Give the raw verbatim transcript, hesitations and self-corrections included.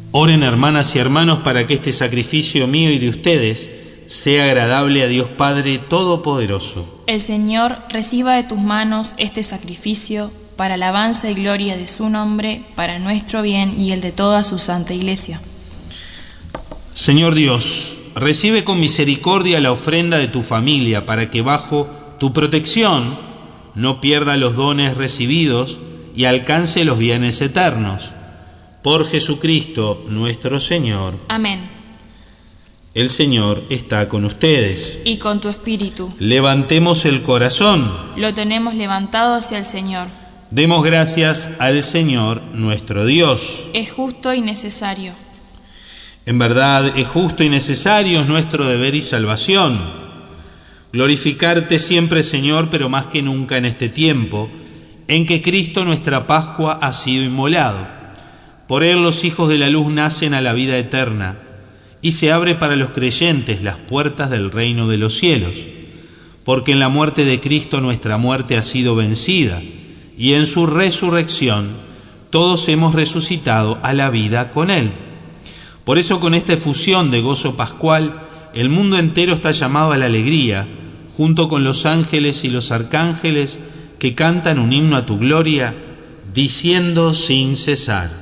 Oren, hermanas y hermanos, para que este sacrificio mío y de ustedes sea agradable a Dios Padre Todopoderoso. El Señor reciba de tus manos este sacrificio para alabanza y gloria de su nombre, para nuestro bien y el de toda su santa Iglesia. Señor Dios, recibe con misericordia la ofrenda de tu familia, para que bajo tu protección no pierda los dones recibidos y alcance los bienes eternos. Por Jesucristo nuestro Señor. Amén. El Señor está con ustedes. Y con tu espíritu. Levantemos el corazón. Lo tenemos levantado hacia el Señor. Demos gracias al Señor nuestro Dios. Es justo y necesario. En verdad es justo y necesario, es nuestro deber y salvación. Glorificarte siempre, Señor, pero más que nunca en este tiempo, en que Cristo nuestra Pascua ha sido inmolado. Por él los hijos de la luz nacen a la vida eterna, y se abre para los creyentes las puertas del reino de los cielos, porque en la muerte de Cristo nuestra muerte ha sido vencida, y en su resurrección todos hemos resucitado a la vida con él. Por eso, con esta efusión de gozo pascual, el mundo entero está llamado a la alegría, junto con los ángeles y los arcángeles que cantan un himno a tu gloria, diciendo sin cesar: